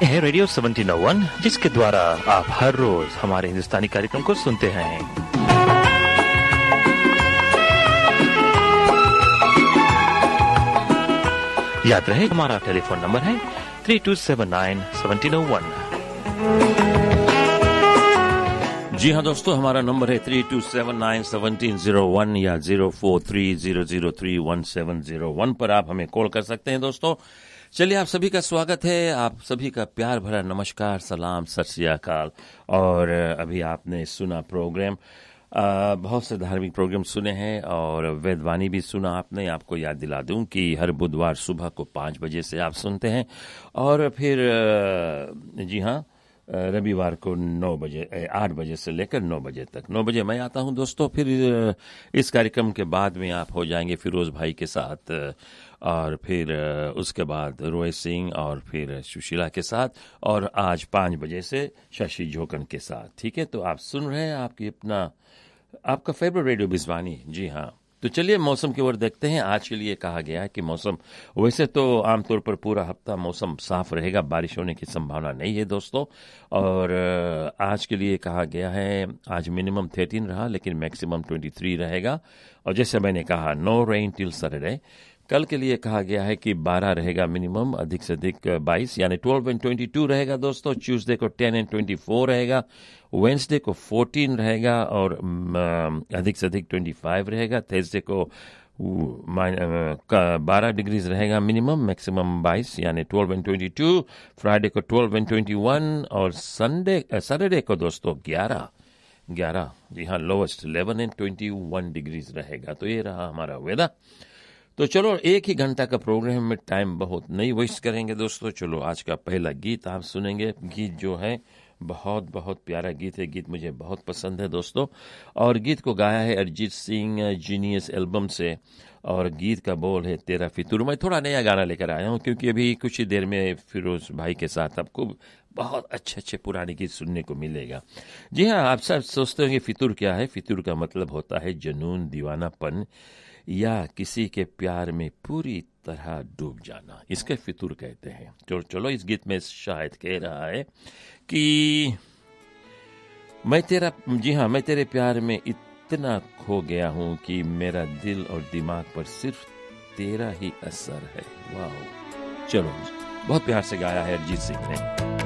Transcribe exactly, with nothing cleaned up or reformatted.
है radio seventeen ओ one, जिसके द्वारा आप हर रोज हमारे हिंदुस्तानी कार्यक्रम को सुनते हैं। याद रहे हमारा टेलीफोन नंबर है three to seven nine seventeen O one. जी हाँ दोस्तों, हमारा नंबर है three to seven nine seventeen zero one या zero four three zero zero three one seven zero one पर आप हमें कॉल कर सकते हैं। दोस्तों चलिए, आप सभी का स्वागत है, आप सभी का प्यार भरा नमस्कार, सलाम, सत श्री अकाल। और अभी आपने सुना प्रोग्राम, आ, बहुत से धार्मिक प्रोग्राम सुने हैं और वेदवाणी भी सुना आपने। आपको याद दिला दूं कि हर बुधवार सुबह को पाँच बजे से आप सुनते हैं और फिर जी हाँ रविवार को नौ बजे आठ बजे से लेकर नौ बजे तक। नौ बजे मैं आता हूं दोस्तों। फिर इस कार्यक्रम के बाद में आप हो जाएंगे फिरोज भाई के साथ और फिर उसके बाद रोहित सिंह और फिर सुशीला के साथ और आज पाँच बजे से शशि झोकन के साथ। ठीक है, तो आप सुन रहे हैं आपकी अपना आपका फेवरेट रेडियो बिजवानी। जी हाँ, तो चलिए मौसम की ओर देखते हैं। आज के लिए कहा गया है कि मौसम वैसे तो आमतौर पर पूरा हफ्ता मौसम साफ रहेगा, बारिश होने की संभावना नहीं है दोस्तों। और आज के लिए कहा गया है आज मिनिमम थर्टीन रहा लेकिन मैक्सिमम ट्वेंटी थ्री रहेगा। और जैसे मैंने कहा नो रेन टिल सैटरडे। कल के लिए कहा गया है कि बारह रहेगा मिनिमम, अधिक से अधिक बाईस यानी ट्वेल्व एंड ट्वेंटी टू रहेगा दोस्तों। ट्यूसडे को टेन एंड ट्वेंटी फोर रहेगा, वेंसडे को फोर्टीन रहेगा और अधिक से अधिक ट्वेंटी फाइव रहेगा। थर्सडे को बारह डिग्रीज रहेगा मिनिमम, मैक्सिमम बाईस यानी twelve and twenty two. Friday को ट्वेल्व एंड ट्वेंटी वन और संडे सैटरडे को दोस्तों ग्यारह ग्यारह जी हाँ lowest eleven and twenty one degrees रहेगा। तो ये रहा हमारा वेदर। तो चलो, एक ही घंटा का प्रोग्राम में टाइम बहुत नहीं वेस्ट करेंगे दोस्तों। चलो, आज का पहला गीत आप सुनेंगे। गीत जो है बहुत बहुत प्यारा गीत है, गीत मुझे बहुत पसंद है दोस्तों। और गीत को गाया है अरिजीत सिंह जीनियस एल्बम से और गीत का बोल है तेरा फितूर। मैं थोड़ा नया गाना लेकर आया हूँ क्योंकि अभी कुछ ही देर में फिरोज भाई के साथ आपको बहुत अच्छे अच्छे पुराने गीत सुनने को मिलेगा। जी हाँ, आप सब सोचते होंगे फितूर क्या है। फितूर का मतलब होता है जुनून, दीवानापन या किसी के प्यार में पूरी तरह डूब जाना, इसके फितूर कहते हैं। चलो चलो इस गीत में शायद कह रहा है कि मैं तेरा जी हाँ मैं तेरे प्यार में इतना खो गया हूं कि मेरा दिल और दिमाग पर सिर्फ तेरा ही असर है। वाह, चलो बहुत प्यार से गाया है अरिजीत सिंह ने।